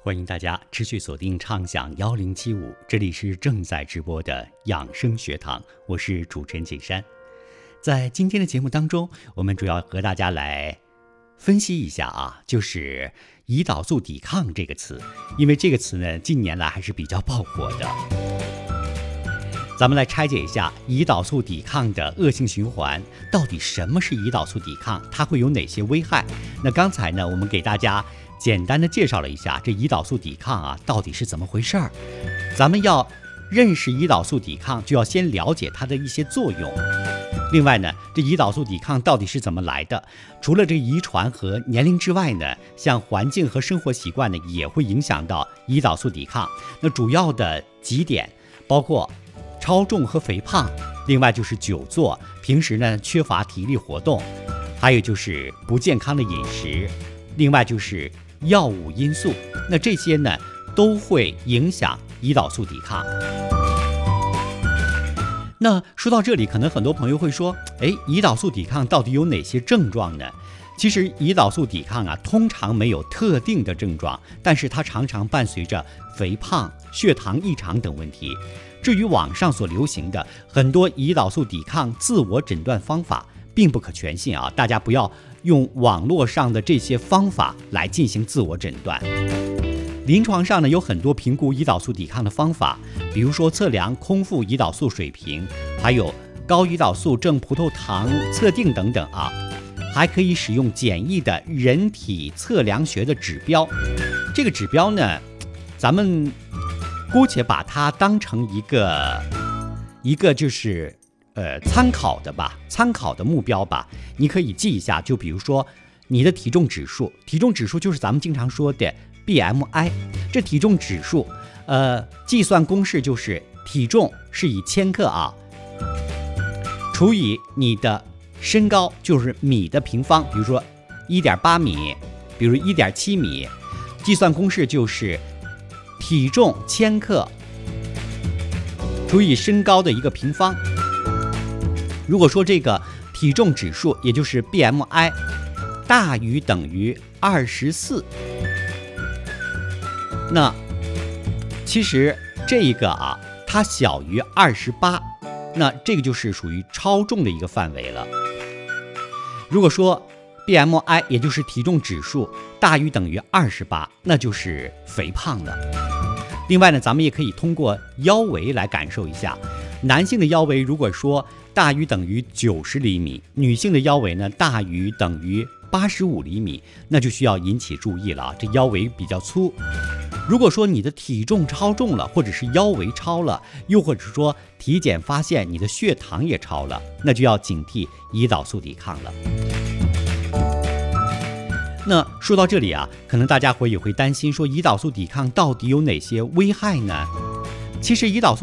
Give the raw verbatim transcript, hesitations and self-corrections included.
欢迎大家持续锁定畅享一零七五，这里是正在直播的养生学堂，我是主持人景山。在今天的节目当中，我们主要和大家来分析一下啊，就是胰岛素抵抗这个词，因为这个词呢近年来还是比较爆火的。咱们来拆解一下胰岛素抵抗的恶性循环，到底什么是胰岛素抵抗，它会有哪些危害？那刚才呢，我们给大家简单的介绍了一下这胰岛素抵抗啊到底是怎么回事儿。咱们要认识胰岛素抵抗，就要先了解它的一些作用。另外呢，这胰岛素抵抗到底是怎么来的？除了这遗传和年龄之外呢，像环境和生活习惯呢，也会影响到胰岛素抵抗。那主要的几点包括超重和肥胖，另外就是久坐，平时呢缺乏体力活动，还有就是不健康的饮食，另外就是药物因素。那这些呢都会影响胰岛素抵抗。那说到这里，可能很多朋友会说，哎，胰岛素抵抗到底有哪些症状呢？其实胰岛素抵抗啊，通常没有特定的症状，但是它常常伴随着肥胖、血糖异常等问题。至于网上所流行的很多胰岛素抵抗自我诊断方法，并不可全信啊，大家不要用网络上的这些方法来进行自我诊断。临床上呢，有很多评估胰岛素抵抗的方法，比如说测量空腹胰岛素水平，还有高胰岛素正葡萄糖测定等等啊，还可以使用简易的人体测量学的指标。这个指标呢，咱们姑且把它当成一个一个就是呃参考的吧，参考的目标吧，你可以记一下。就比如说你的体重指数，体重指数就是咱们经常说的 B M I， 这体重指数，呃，计算公式就是体重是以千克啊，除以你的身高，就是米的平方，比如说 一点八米，比如 一点七米，计算公式就是体重千克除以身高的一个平方。如果说这个体重指数，也就是 B M I 大于等于二十四，那其实这一个啊，它小于二十八，那这个就是属于超重的一个范围了。如果说 B M I 也就是体重指数大于等于二十八，那就是肥胖了。另外呢，咱们也可以通过腰围来感受一下，男性的腰围如果说大于等于九十厘米，女性的腰围呢大于等于八十五厘米，那就需要引起注意了，这腰围比较粗。如果说你的体重超重了，或者是腰围超了，又或者说体检发现你的血糖也超了，那就要警惕胰岛素抵抗了。那说到这里啊，可能大家会也会担心说，胰岛素抵抗到底有哪些危害呢？其实胰岛素